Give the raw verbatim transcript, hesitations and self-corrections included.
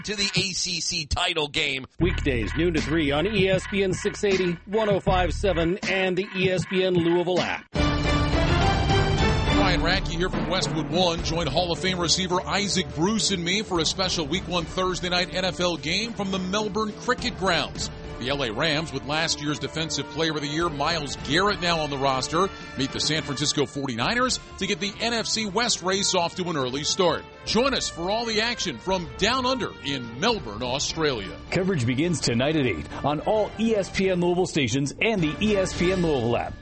to the A C C title game. Weekdays, noon to three on E S P N six eighty, one oh five point seven, and the E S P N Louisville app. Ryan Radke here from Westwood One. Join Hall of Fame receiver Isaac Bruce and me for a special Week one Thursday night N F L game from the Melbourne Cricket Grounds. The L A Rams, with last year's Defensive Player of the Year, Myles Garrett, now on the roster, meet the San Francisco forty-niners to get the N F C West race off to an early start. Join us for all the action from Down Under in Melbourne, Australia. Coverage begins tonight at eight on all E S P N Louisville stations and the E S P N Louisville app.